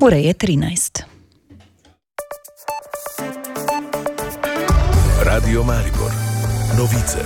Ura je 13. Radio Maribor. Novice.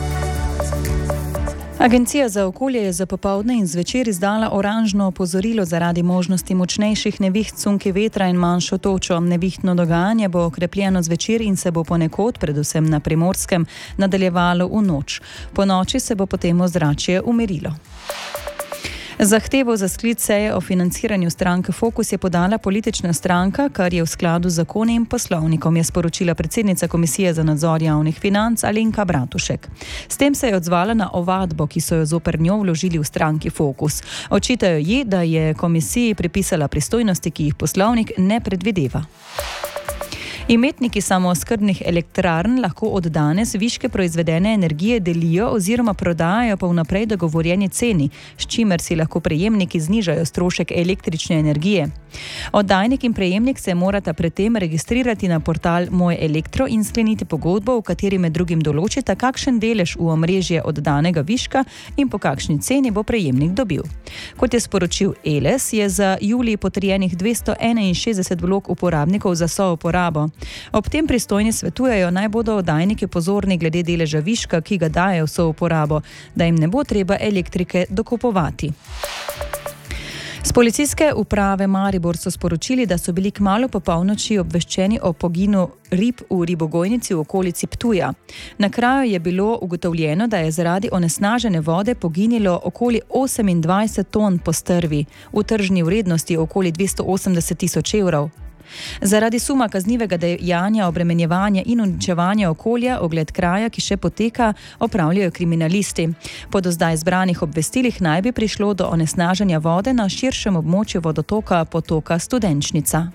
Agencija za okolje je za popoldne in zvečer izdala oranžno opozorilo zaradi možnosti močnejših neviht, sunki vetra in manjšo točo. Nevihtno dogajanje bo okrepljeno zvečer in se bo ponekod, predvsem na Primorskem, nadaljevalo v noč. Po noči se bo potem ozračje umirilo. Zahtevo za sklic seje o financiranju stranke Fokus je podala politična stranka, kar je v skladu z zakoni in poslovnikom, je sporočila predsednica Komisije za nadzor javnih financ Alenka Bratušek. S tem se je odzvala na ovadbo, ki so jo zoper njo vložili v stranki Fokus. Očitajo ji, da je komisiji pripisala pristojnosti, ki jih poslovnik ne predvideva. Imetniki samooskrbnih elektrarn lahko od danes viške proizvedene energije delijo oziroma prodajajo po vnaprej dogovorjeni ceni, s čimer si lahko prejemniki znižajo strošek električne energije. Oddajnik in prejemnik se morata pred tem registrirati na portal Moj Elektro in skleniti pogodbo, v kateri med drugim določita, kakšen delež v omrežje oddanega viška in po kakšni ceni bo prejemnik dobil. Kot je sporočil Eles, je za julij potrjenih 261 vlog uporabnikov za souporabo. Ob tem pristojni svetujejo, naj bodo oddajniki pozorni glede deleža viška, ki ga dajo v souporabo, da jim ne bo treba elektrike dokupovati. Z policijske uprave Maribor so sporočili, da so bili kmalu po polnoči obveščeni o poginu rib v ribogojnici v okolici Ptuja. Na kraju je bilo ugotovljeno, da je zaradi onesnažene vode poginilo okoli 28 ton postrvi, v tržni vrednosti okoli 280 000 evrov. Zaradi suma kaznivega dejanja obremenjevanja in uničevanja okolja ogled kraja, ki še poteka, opravljajo kriminalisti. Po do zdaj zbranih obvestilih naj bi prišlo do onesnaženja vode na širšem območju vodotoka potoka Studenčnica.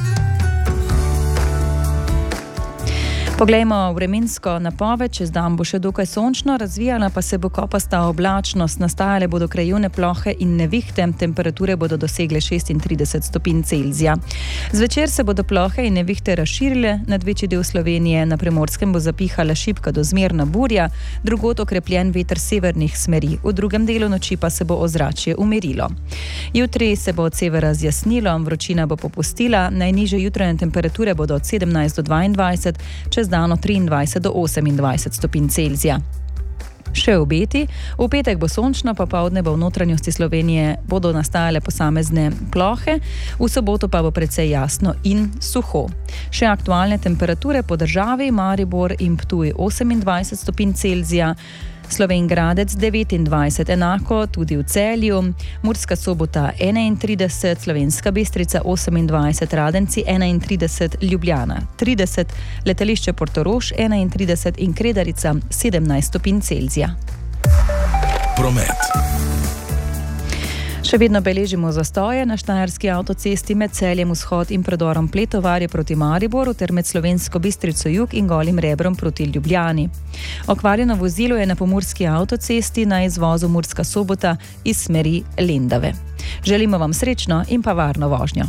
Poglejmo vremensko napoved, čez dan bo še dokaj sončno, razvijala pa se bo kopasta oblačnost, nastajale bodo krajevne plohe in nevihte, temperature bodo dosegle 36 stopinj Celzija. Zvečer se bodo plohe in nevihte razširile, nad večji del Slovenije, na Primorskem bo zapihala šibka do zmerna burja, drugod okrepljen veter severnih smeri, v drugem delu noči pa se bo ozračje umirilo. Jutri se bo od severa zjasnilo, vročina bo popustila, najnižje jutranje temperature bodo od 17 do 22, čez dan od 23 do 28 stopinj Celzija. Še obeti, v petek bo sončno, popoldne bo v notranjosti Slovenije bodo nastajale posamezne plohe, v soboto pa bo precej jasno in suho. Še aktualne temperature po državi: Maribor in Ptuj 28 stopinj Celzija, Slovenj Gradec 29, enako tudi v Celju, Murska Sobota 31, Slovenska Bistrica 28, Radenci 31, Ljubljana 30, letališče Portorož 31 in Kredarica 17 stopinj Celzija. Promet. Še vedno beležimo zastoje na štajerski avtocesti med Celjem vzhod in predorom Pletovarje proti Mariboru ter med Slovensko Bistrico jug in Golim Rebrom proti Ljubljani. Okvarjeno vozilo je na pomurski avtocesti na izvozu Murska Sobota iz smeri Lendave. Želimo vam srečno in pa varno vožnjo.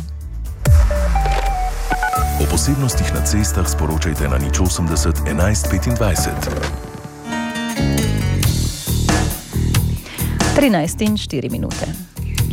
O posebnostih na cestah sporočajte na 080 11 25. 13:04.